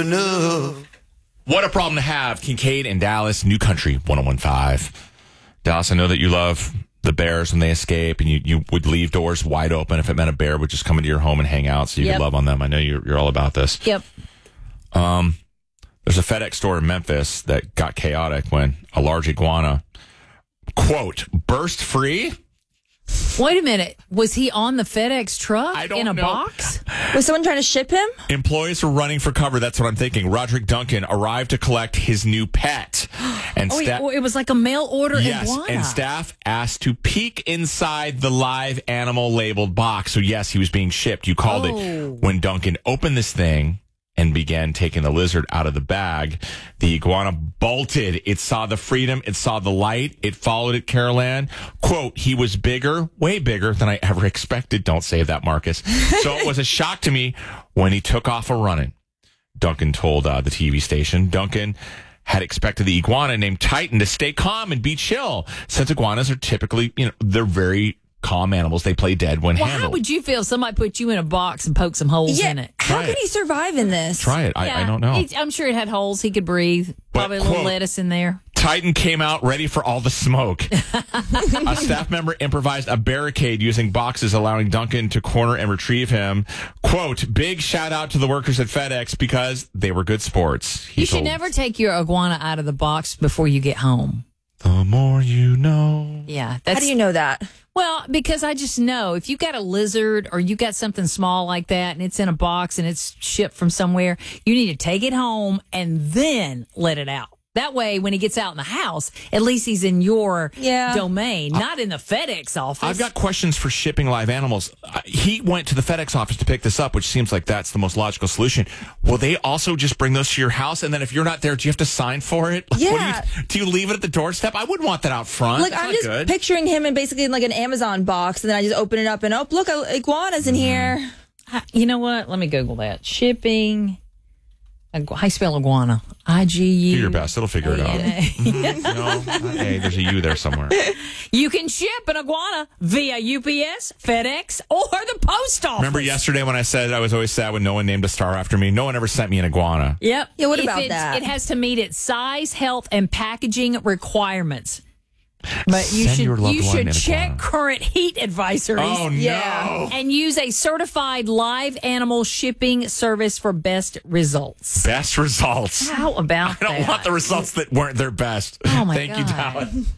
enough. What a problem to have. Kincaid and Dallas, New Country 101.5. Dallas, I know that you love the bears when they escape, and you would leave doors wide open if it meant a bear would just come into your home and hang out so you could love on them. I know you're all about this. Yep. There's a FedEx store in Memphis that got chaotic when a large iguana, quote, burst free. Wait a minute. Was he on the FedEx truck I don't in a know. box? Was someone trying to ship him? Employees were running for cover. That's what I'm thinking. Roderick Duncan arrived to collect his new pet. And It was like a mail order iguana. and staff asked to peek inside the live animal labeled box. So, yes, he was being shipped. You called it. When Duncan opened this thing and began taking the lizard out of the bag, the iguana bolted. It saw the freedom. It saw the light. It followed it, Carol Ann. Quote, he was bigger, way bigger than I ever expected. Don't say that, Marcus. So it was a shock to me when he took off a-running. Duncan told the TV station. Duncan had expected the iguana named Titan to stay calm and be chill, since iguanas are typically, they're very calm animals. They play dead when handled. How would you feel if somebody put you in a box and poked some holes in it? How could he survive in this? Try it. I don't know. I'm sure it had holes. He could breathe. Probably a little quote, lettuce in there. Titan came out ready for all the smoke. A staff member improvised a barricade using boxes, allowing Duncan to corner and retrieve him. Quote, big shout out to the workers at FedEx because they were good sports. You should never take your iguana out of the box before you get home. The more you know. Yeah. How do you know that? Well, because I just know if you got a lizard or you got something small like that and it's in a box and it's shipped from somewhere, you need to take it home and then let it out. That way, when he gets out in the house, at least he's in your domain, not in the FedEx office. I've got questions for shipping live animals. He went to the FedEx office to pick this up, which seems like that's the most logical solution. Will they also just bring those to your house? And then if you're not there, do you have to sign for it? Like, Yeah. Do you leave it at the doorstep? I wouldn't want that out front. Like, That's I'm not just good. picturing him in basically like an Amazon box, and then I just open it up and, oh, look, iguana's in here. You know what? Let me Google that. Shipping. How you spell iguana? IGU. Do your best. It'll figure it out. No, not A. There's a U there somewhere. You can ship an iguana via UPS, FedEx, or the post office. Remember yesterday when I said I was always sad when no one named a star after me? No one ever sent me an iguana. Yep. Yeah, what If about it's- that? It has to meet its size, health, and packaging requirements. But you Send your loved should one an check iguana. current heat advisories. Oh, no. Yeah. And use a certified live animal shipping service for best results. Best results. How about I don't that? want the results that weren't their best. Oh, my Thank you, God. Dallas.